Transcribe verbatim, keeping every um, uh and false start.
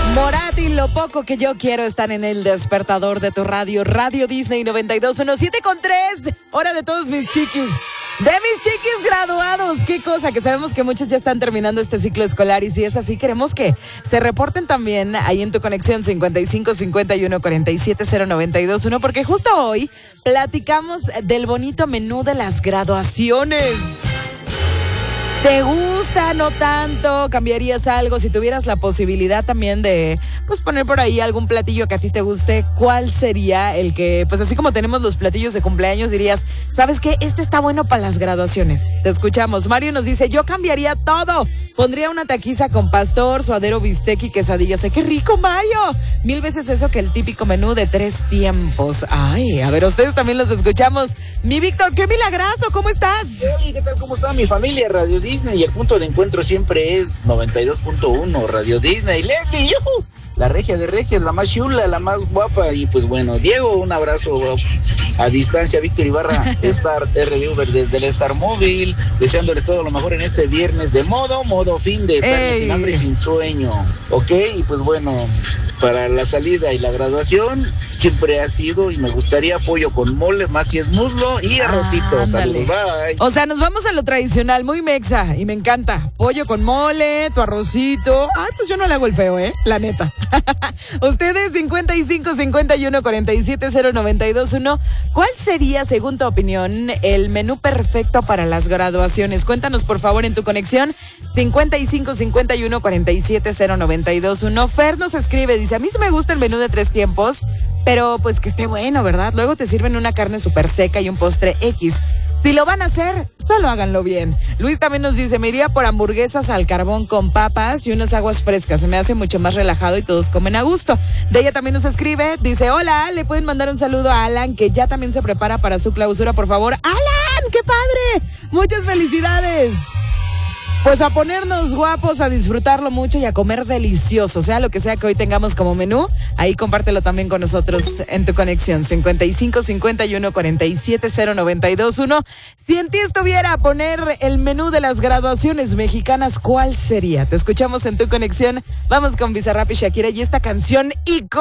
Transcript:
Morat y Lo Poco Que Yo Quiero están en el despertador de tu radio, Radio Disney noventa y dos punto uno, siete con tres, hora de todos mis chiquis. De mis chiquis graduados, qué cosa, que sabemos que muchos ya están terminando este ciclo escolar y si es así, queremos que se reporten también ahí en tu conexión cincuenta y cinco cincuenta y uno cuarenta y siete cero noventa y dos uno, porque justo hoy platicamos del bonito menú de las graduaciones. ¿Te gusta? ¿No tanto? ¿Cambiarías algo? Si tuvieras la posibilidad también de pues poner por ahí algún platillo que a ti te guste, ¿cuál sería el que, pues así como tenemos los platillos de cumpleaños, dirías, ¿sabes qué? Este está bueno para las graduaciones. Te escuchamos. Mario nos dice, yo cambiaría todo. Pondría una taquiza con pastor, suadero, bistec y quesadilla. Sé qué rico, Mario. Mil veces eso que el típico menú de tres tiempos. Ay, a ver, ustedes también los escuchamos. Mi Víctor, qué milagrazo, ¿cómo estás? Hey, ¿qué tal? ¿Cómo está mi familia? Radio Disney, y el punto de encuentro siempre es noventa y dos punto uno, Radio Disney. Leslie, yuhu, la regia de regias, la más chula, la más guapa. Y pues bueno, Diego, un abrazo a distancia. Víctor Ibarra, Star R Uber desde el Star Móvil, deseándole todo lo mejor en este viernes de modo, modo fin de tarde, sin hambre, sin sueño. Ok, y pues bueno, para la salida y la graduación siempre ha sido y me gustaría pollo con mole, más si es muslo y arrocito. Ah, saludos, bye. O sea, nos vamos a lo tradicional, muy mexa y me encanta. Pollo con mole, tu arrocito. Ay, pues yo no le hago el feo, ¿eh? La neta. Ustedes cincuenta y cinco cincuenta y uno cuarenta y siete cero noventa y dos uno. ¿Cuál sería, según tu opinión, el menú perfecto para las graduaciones? Cuéntanos por favor en tu conexión cincuenta y cinco cincuenta y uno cuarenta y siete cero noventa y dos uno. Fer nos escribe, dice, a mí sí me gusta el menú de tres tiempos, pero pues que esté bueno, ¿verdad? Luego te sirven una carne súper seca y un postre X. Si lo van a hacer, solo háganlo bien. Luis también nos dice, me iría por hamburguesas al carbón con papas y unas aguas frescas. Se me hace mucho más relajado y todos comen a gusto. De ella también nos escribe, dice, hola, le pueden mandar un saludo a Alan, que ya también se prepara para su clausura, por favor. ¡Alan! ¡Qué padre! ¡Muchas felicidades! Pues a ponernos guapos, a disfrutarlo mucho y a comer delicioso, sea lo que sea que hoy tengamos como menú, ahí compártelo también con nosotros en tu conexión, cincuenta y cinco cincuenta y uno cuarenta y siete cero noventa y dos uno. Si en ti estuviera a poner el menú de las graduaciones mexicanas, ¿cuál sería? Te escuchamos en tu conexión, vamos con Bizarrap y Shakira y esta canción icónica.